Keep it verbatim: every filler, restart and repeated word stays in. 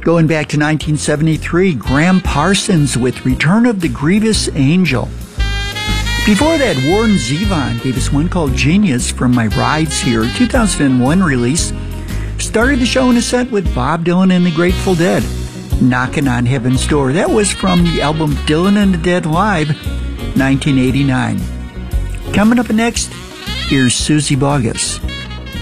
Going back to nineteen seventy-three, Graham Parsons with Return of the Grievous Angel. Before that, Warren Zevon gave us one called Genius from My Rides Here, two thousand one release. Started the show in a set with Bob Dylan and the Grateful Dead, Knockin' on Heaven's Door. That was from the album Dylan and the Dead Live, nineteen eighty-nine. Coming up next, here's Suzy Bogguss.